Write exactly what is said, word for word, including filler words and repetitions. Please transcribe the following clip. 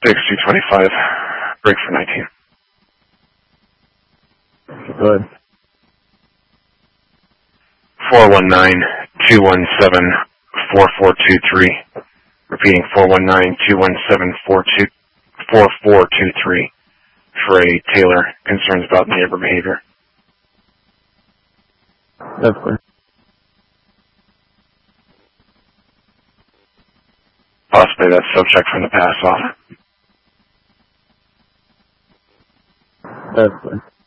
Six two twenty-five. Break for nineteen. Go ahead. Four one nine two one seven four four two three. Repeating four one nine two one seven four two four four two three. Trey Taylor, concerns about neighbor behavior. That's clear. Possibly that subject from the pass off. That's clear.